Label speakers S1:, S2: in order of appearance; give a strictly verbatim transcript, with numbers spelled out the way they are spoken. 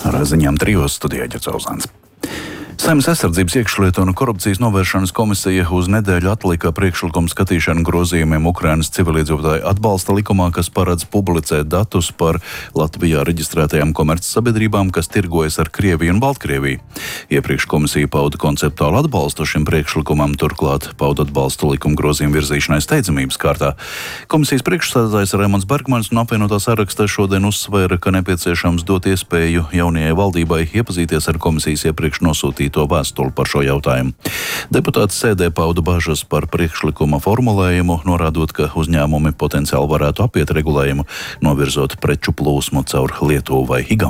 S1: Ar ziņām trijos studijā Ģercauzāns. Saeimas aizsardzības iekšlietu un korupcijas novēršanas komisija uz nedēļu atlika priekšlikumu skatīšanu grozījumiem Ukrainas civiliedzīvotāju atbalsta likumā, kas paredz publicēt datus par Latvijā reģistrētajām komercsabiedrībām, kas tirgojas ar Krieviju un Baltkrieviju. Iepriekš komisija pauda konceptuālu atbalstu šim priekšlikumam, turklāt pauda atbalstu likuma grozījumu virzīšanai steidzamības kārtā. Komisijas priekšsēdētājs Raimonds Bergmanis no apvienotā saraksta šodien uzsvēra, ka nepieciešams dot iespēju jaunajai valdībai iepazīties ar komisijas iepriekš nosūtīto vēstuli par šo jautājumu. Deputāts sēdē pauda bažas par priekšlikuma formulējumu, norādot, ka uzņēmumi potenciāli varētu apiet regulējumu, novirzot preču plūsmu caur Lietuvu vai Igauniju.